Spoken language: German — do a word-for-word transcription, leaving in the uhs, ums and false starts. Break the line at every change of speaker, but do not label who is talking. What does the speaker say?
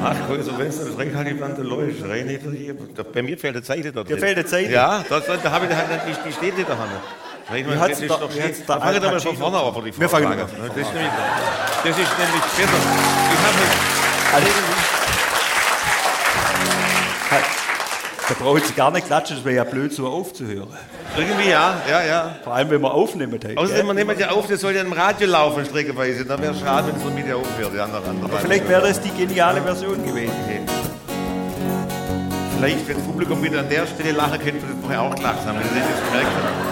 Ach, also wenn es das recht halt die Plante läuft, rein nicht hier. Bei mir fehlt eine Seite da drin.
Dir fehlt eine Seite?
Ja, da, da habe ich halt nicht, die steht nicht da. Wie
hat's da- wie hat's da
fangen wir mal
Al
von vorne an, die
Wir fangen
Frage.
mal
Das ist nämlich, das ist nämlich besser. Ich habe
Also, da braucht Sie gar nicht klatschen, das wäre ja blöd, so aufzuhören.
irgendwie, ja, ja, ja.
Vor allem, wenn wir aufnehmen. Hey,
Außerdem, man nimmt ja auf, das soll ja im Radio laufen, streckeweise. Dann wäre es schade, wenn es von mir aufhört. Die andere, andere
Aber vielleicht wäre das die geniale Version gewesen.
Vielleicht, wenn das Publikum wieder an der Stelle lachen könnte, das vorher auch gelacht haben, wenn sie das jetzt gemerkt haben.